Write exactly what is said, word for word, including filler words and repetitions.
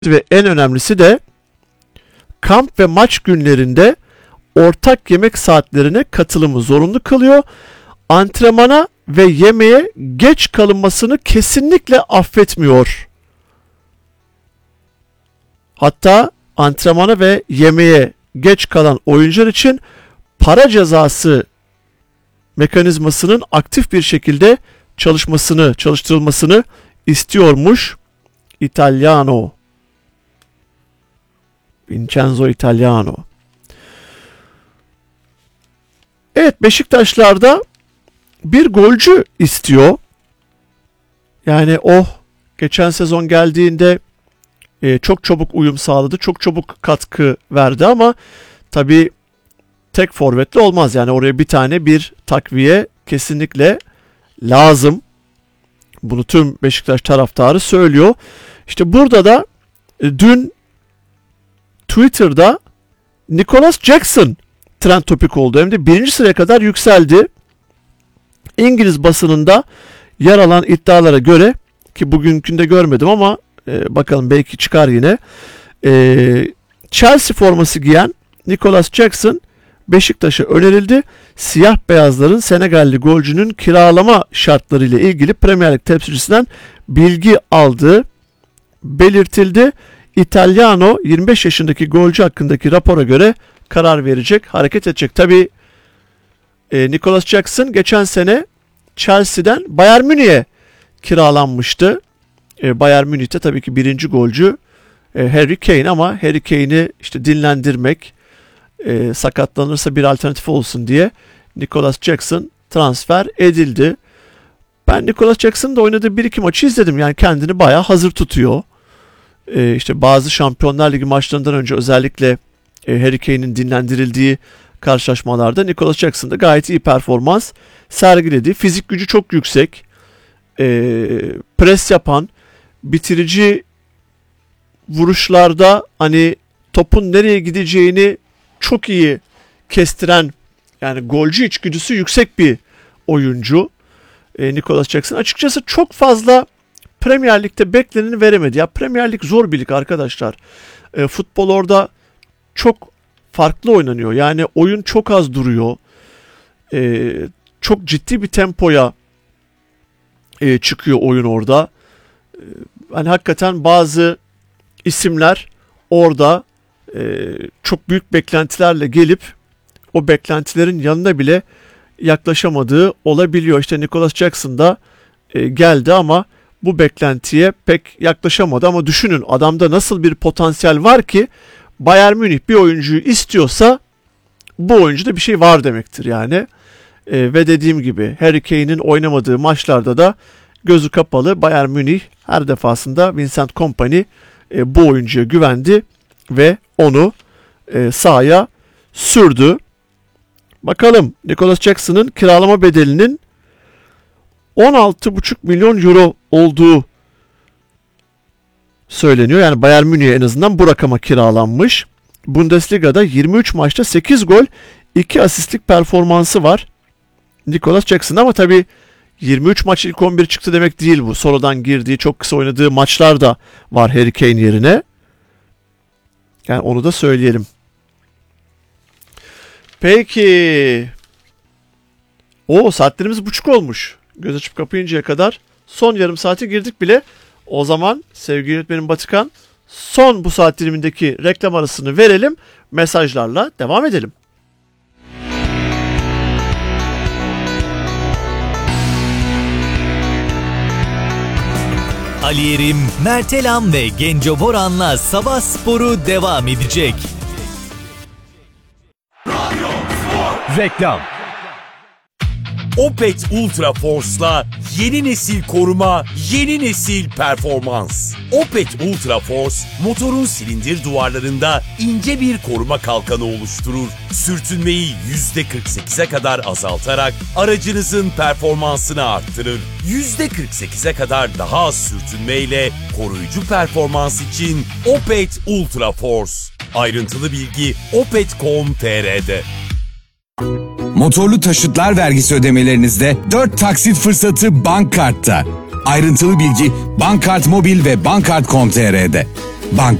ve en önemlisi de kamp ve maç günlerinde ortak yemek saatlerine katılımı zorunlu kılıyor. Antrenmana ve yemeğe geç kalınmasını kesinlikle affetmiyor. Hatta antrenmana ve yemeğe geç kalan oyuncular için para cezası mekanizmasının aktif bir şekilde çalışmasını, çalıştırılmasını istiyormuş Italiano. Vincenzo Italiano. Evet, Beşiktaşlar'da bir golcü istiyor. Yani o geçen sezon geldiğinde e, çok çabuk uyum sağladı. Çok çabuk katkı verdi ama tabii tek forvetle olmaz. Yani oraya bir tane bir takviye kesinlikle lazım. Bunu tüm Beşiktaş taraftarı söylüyor. İşte burada da e, dün Twitter'da Nicholas Jackson trend topik oldu. Hem de birinci sıraya kadar yükseldi. İngiliz basınında yer alan iddialara göre, ki bugünkünde görmedim ama e, bakalım belki çıkar yine. E, Chelsea forması giyen Nicholas Jackson Beşiktaş'a önerildi. Siyah beyazların Senegalli golcünün kiralama şartları ile ilgili Premier Lig temsilcisinden bilgi aldığı belirtildi. Italiano yirmi beş yaşındaki golcü hakkındaki rapora göre karar verecek, hareket edecek. Tabii e, Nicholas Jackson geçen sene Chelsea'den Bayern Münih'e kiralanmıştı. E, Bayern Münih'te tabii ki birinci golcü e, Harry Kane, ama Harry Kane'i işte dinlendirmek, e, sakatlanırsa bir alternatif olsun diye Nicholas Jackson transfer edildi. Ben Nicholas Jackson'ın da oynadığı bir iki maçı izledim. Yani kendini bayağı hazır tutuyor. E, işte bazı Şampiyonlar Ligi maçlarından önce özellikle e, Harry Kane'in dinlendirildiği karşılaşmalarda Nicholas Jackson da gayet iyi performans sergiledi. Fizik gücü çok yüksek. E, pres yapan, bitirici vuruşlarda hani topun nereye gideceğini çok iyi kestiren, yani golcü içgüdüsü yüksek bir oyuncu e, Nicholas Jackson. Açıkçası çok fazla Premier Lig'de bekleneni veremedi. Ya Premier Lig zor bir lig arkadaşlar. E, futbol orada çok farklı oynanıyor. Yani oyun çok az duruyor. E, çok ciddi bir tempoya e, çıkıyor oyun orada. E, hani hakikaten bazı isimler orada e, çok büyük beklentilerle gelip o beklentilerin yanına bile yaklaşamadığı olabiliyor. İşte Nicholas Jackson da e, geldi ama bu beklentiye pek yaklaşamadı. Ama düşünün, adamda nasıl bir potansiyel var ki Bayern Münih bir oyuncuyu istiyorsa bu oyuncuda bir şey var demektir yani. E, ve dediğim gibi Harry Kane'in oynamadığı maçlarda da gözü kapalı Bayern Münih her defasında Vincent Kompany e, bu oyuncuya güvendi ve onu e, sahaya sürdü. Bakalım, Nicholas Jackson'ın kiralama bedelinin on altı buçuk milyon euro olduğu söyleniyor. Yani Bayern Münih'e en azından bu rakama kiralanmış. Bundesliga'da yirmi üç maçta sekiz gol, iki asistlik performansı var Nicholas Jackson, ama tabii yirmi üç maç ilk on bir çıktı demek değil bu. Sonradan girdiği, çok kısa oynadığı maçlar da var Harry Kane yerine. Yani onu da söyleyelim. Peki. O saatlerimiz buçuk olmuş. Göz açıp kapayıncaya kadar son yarım saate girdik bile. O zaman sevgili yönetmenim Batıkan, son bu saat dilimindeki reklam arasını verelim. Mesajlarla devam edelim. Ali Yerim, Mert Elam ve Genco Boran'la Sabah Sporu devam edecek. Reklam. Opet Ultra Force'la yeni nesil koruma, yeni nesil performans. Opet Ultra Force, motorun silindir duvarlarında ince bir koruma kalkanı oluşturur. Sürtünmeyi yüzde kırk sekize kadar azaltarak aracınızın performansını arttırır. yüzde kırk sekize kadar daha az sürtünmeyle koruyucu performans için Opet Ultra Force. Ayrıntılı bilgi opet nokta com nokta tr'de. Motorlu taşıtlar vergisi ödemelerinizde dört taksit fırsatı Bankkart'ta. Ayrıntılı bilgi Bankkart Mobil ve Bankkart nokta com nokta tr'de. Bank